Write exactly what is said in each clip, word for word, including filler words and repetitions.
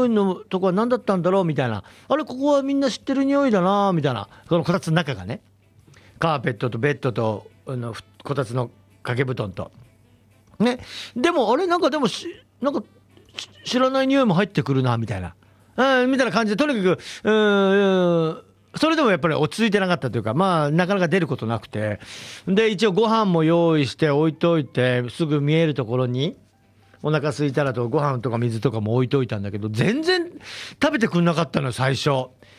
いのとこは何だったんだろうみたいな、あれここはみんな知ってる匂いだなみたいな、このこたつの中がね、カーペットとベッドとあのこたつの掛け布団とね、でもあれなんかでもしなんか知らない匂いも入ってくるなみたいな、うん、みたいな感じで、とにかくうーんそれでもやっぱり落ち着いてなかったというか、まあなかなか出ることなくて、で一応ご飯も用意して置いといて、すぐ見えるところにお腹空いたらとご飯とか水とかも置いといたんだけど、全然食べてくんなかったのよ最初。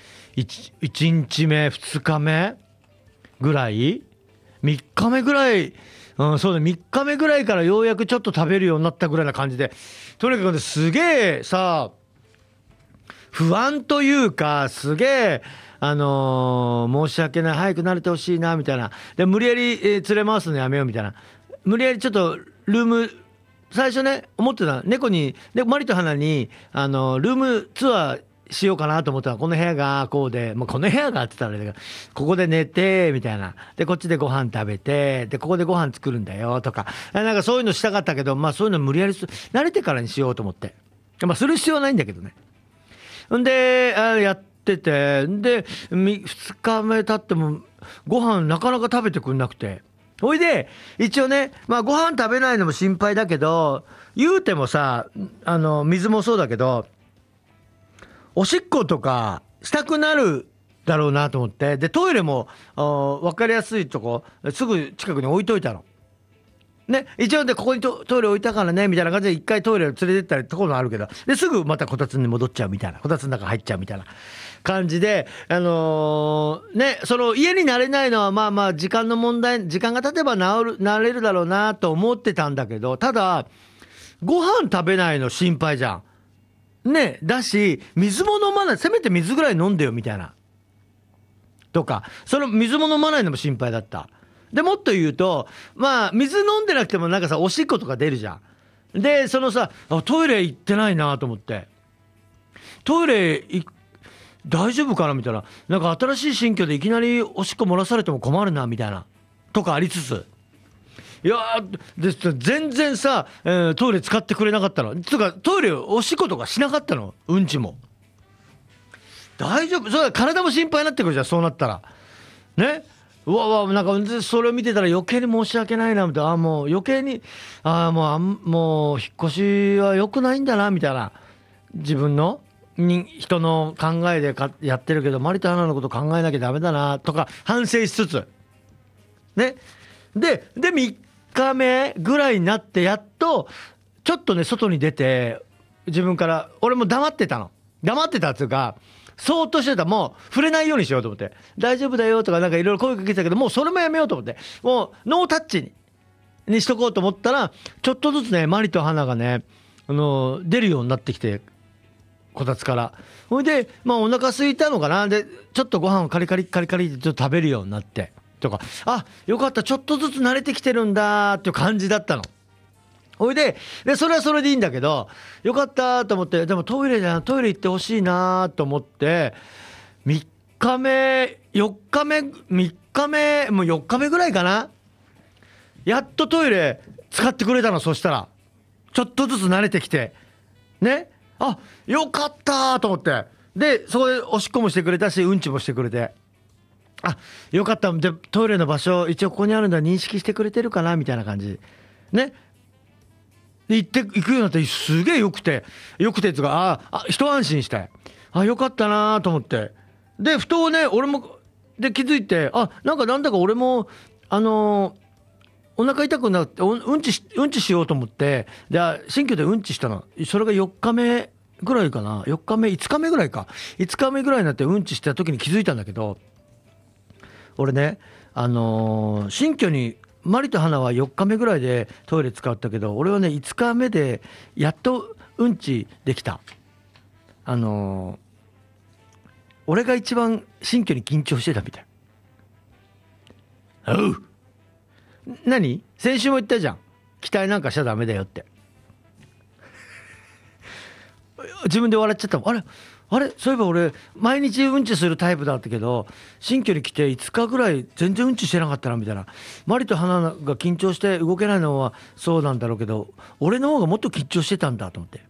1, いちにちめふつかめぐらい、みっかめぐらい、うん、そうだみっかめぐらいからようやくちょっと食べるようになったぐらいな感じで、とにかくねすげえさ不安というか、すげえあのー、申し訳ない、早く慣れてほしいなみたいな、で無理やり、えー、連れ回すのやめようみたいな、無理やりちょっとルーム最初ね思ってた、猫にでマリと花にあのー、ルームツアーしようかなと思ったら、この部屋がこうで、もうこの部屋がって言ったらあれだけど、ここで寝てみたいな、でこっちでご飯食べて、でここでご飯作るんだよとか、なんかそういうのしたかったけど、まあそういうの無理やり慣れてからにしようと思って、まあする必要はないんだけどね。んであやってて、でふつかめ経ってもご飯なかなか食べてくんなくて、ほいで一応ね、まあご飯食べないのも心配だけど、言うてもさ、あの水もそうだけどおしっことかしたくなるだろうなと思って、でトイレも分かりやすいとこすぐ近くに置いといたのね、一応でここに ト, トイレ置いたからねみたいな感じで一回トイレを連れてったりところもあるけど、ですぐまたこたつに戻っちゃうみたいな、こたつの中入っちゃうみたいな感じで、あのー、ね、その家に慣れないのはまあまあ時間の問題、時間が経てば治る慣れるだろうなと思ってたんだけど、ただご飯食べないの心配じゃんね、だし水も飲まない、せめて水ぐらい飲んでよみたいなとか、その水も飲まないのも心配だった。でもっと言うと、まあ水飲んでなくてもなんかさおしっことか出るじゃん。でそのさトイレ行ってないなと思って、トイレ大丈夫かなみたいな、なんか新しい新居でいきなりおしっこ漏らされても困るなみたいなとかありつつ、いやーで全然さ、えー、トイレ使ってくれなかったのとか、トイレおしっことかしなかったの、うんちも大丈夫、それ体も心配になってくるじゃん、そうなったらね。うわうわ、なんかそれを見てたら余計に申し訳ないなみたいな、あもう余計にあもうあんもう引っ越しは良くないんだなみたいな、自分のに人の考えでかやってるけど、マリとアナのこと考えなきゃダメだなとか反省しつつね、ででみっかめぐらいになってやっとちょっとね外に出て、自分から俺も黙ってたの、黙ってたっていうかそーっとしてた、もう触れないようにしようと思って、大丈夫だよとかなんかいろいろ声かけてたけど、もうそれもやめようと思って、もうノータッチににしとこうと思ったら、ちょっとずつねマリと花がねあの出るようになってきて、こたつから、ほいでまあお腹空いたのかな、でちょっとご飯をカリカリカリカリってちょっと食べるようになってとか、あよかった、ちょっとずつ慣れてきてるんだっていう感じだったの。ほいで、でそれはそれでいいんだけど、よかったと思って、でもトイレだな、トイレ行ってほしいなと思って、みっかめよっかめみっかめもうよっかめぐらいかな、やっとトイレ使ってくれたの。そしたらちょっとずつ慣れてきてね、あよかったと思って、でそこでおしっこもしてくれたしうんちもしてくれて、あよかった、でトイレの場所一応ここにあるんだ認識してくれてるかなみたいな感じね、で行って行くようになってすげえよくてよくてつうか、ああ一安心して、あよかったなと思って、でふとね俺もで気づいて、あなんかなんだか俺もあのー、お腹痛くなってうんちしうんちしようと思って、で新居でうんちしたの、それがよっかめぐらいかな、よっかめいつかめぐらいかいつかめぐらいになってうんちした時に気づいたんだけど、俺ねあのー、新居にマリと花はよっかめぐらいでトイレ使ったけど、俺はねいつかめでやっとうんちできた。あのー、俺が一番新居に緊張してたみたい。おう何先週も言ったじゃん、期待なんかしちゃダメだよって自分で笑っちゃったもん。あれあれそういえば俺毎日うんちするタイプだったけど、新居に来ていつかぐらい全然うんちしてなかったなみたいな。マリと花が緊張して動けないのはそうなんだろうけど、俺の方がもっと緊張してたんだと思って、